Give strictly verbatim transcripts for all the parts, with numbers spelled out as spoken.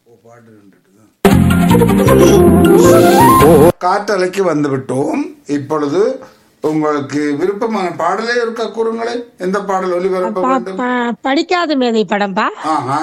காற்றலைக்கு வந்து விட்டோம். இப்பொழுது உங்களுக்கு விருப்பமான பாடலே இருக்க கூறுங்களே, எந்த பாடல் ஒலிபரப்ப வேண்டும்? படிக்காத மேதை படம்பா. ஆஹா.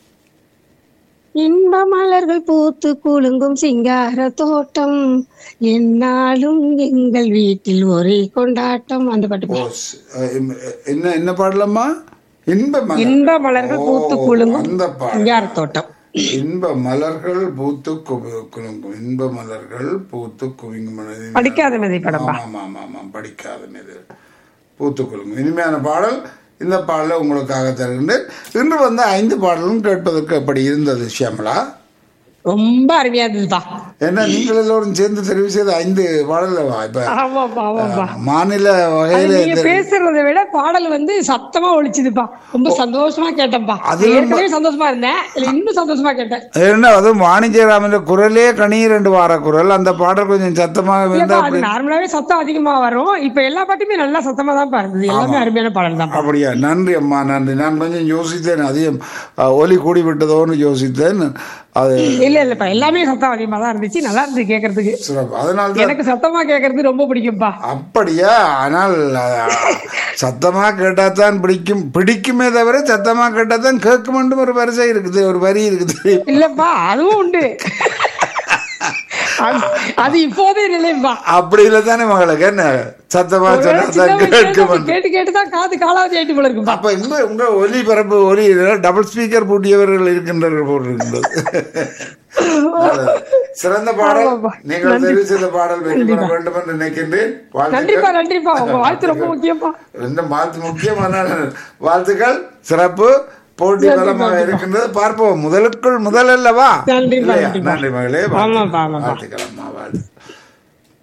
இன்ப மலர்கள் பூத்து குலுங்கும் சிங்கார தோட்டம், என்னாலும் எங்கள் வீட்டில் ஒரே கொண்டாட்டம். அந்த பாட்டு. என்ன என்ன பாடலம்மா? இன்ப இன்ப மலர்கள் பூத்து குலுங்கும் அந்த சிங்கார தோட்டம். இன்ப மலர்கள் பூத்து குலுங்கும், இன்ப மலர்கள் பூத்து குவிங்கும். படிக்காத மேதை படம். ஆமா ஆமா ஆமா, படிக்காத மேதை பூத்து குலுங்கும். இனிமையான பாடல். இந்த பாடலை உங்களுக்காக தருகின்றேன். இன்று வந்து ஐந்து பாடலும் கேட்பதற்கு எப்படி இருந்தது ஷியாமலா? ரொம்ப அருமையா இருந்ததுப்பா. ஏன்னா நீங்கள் எல்லோரும் சேர்ந்து தெரிவு செய்த ஐந்து பாடல்வா? இப்ப மாநில வகையில பேசுறதை விட பாடல் வந்து சத்தமா ஒழிச்சுதுப்பா. ரொம்ப சந்தோஷமா கேட்டேன்ப்பா. ஏற்கனவே சந்தோஷமா இருந்தேன், இன்னும் சந்தோஷமா கேட்டேன். ஏன்னா அதுவும் வாணி ஜெயராமன் குரலே கணீர் ரெண்டு வார குரல், அந்த பாடல் கொஞ்சம் சத்தமாக இருந்தா. நார்மலாவே சத்தம் அதிகமா வரும். இப்ப எல்லா பாட்டுமே நல்லா சத்தமா தான் இருந்தது. எல்லாமே அருமையான பாடல் தான். அப்படியா? நன்றி அம்மா, நன்றி. நான் கொஞ்சம் யோசித்தேன், அதிகம் ஒலி கூடி விட்டதோன்னு யோசித்தேன். அது இல்ல இல்லப்பா, எல்லாமே சத்தம் அதிகமா தான் இருந்துச்சு. நல்லா இருந்து கேட்கறதுக்கு. அதனால எனக்கு சத்தமா கேட்கறது ரொம்ப பிடிக்கும்பா. அப்படியா? ஆனால் சத்தமா கேட்டாதான் பிடிக்கும் பிடிக்குமே தவிர சத்தமா கேட்டாதான் கேட்கும் ஒரு வரிசை இருக்குது, ஒரு வரி இருக்குது. இல்லப்பா, அதுவும் உண்டு. அது இப்போதே நிலைப்பா. அப்படி இல்ல தானே மகளுக்கு? என்ன சத்தமா சொன்னா கேட்டு கேட்டுதான் காது காலாவதி ஆயிட்டு போல இருக்குப்பா. அப்ப இந்த உங்க ஒலி பரப்பு ஒலி டபுள் ஸ்பீக்கர் பூட்டியவர்கள் இருக்கின்றார்கள் போல் இருக்கின்றது. சிறந்த பாடல். நீங்கள் தெரிவு செய்த பாடல் வெற்றி பெற வேண்டும் என்று நினைக்கின்றேன். நன்றிப்பா, நன்றிப்பா. உங்க வாழ்த்து ரொம்ப முக்கியமா. ரெண்டு வாழ்த்து முக்கியமான வாழ்த்துக்கள். சிறப்பு. போட்டி பலமாக இருக்கின்றது. பார்ப்போம். முதலுக்குள் முதல் அல்லவா? நன்றி நன்றி மகளே. வாழ்த்துக்கள் அம்மா. வாழ்த்து.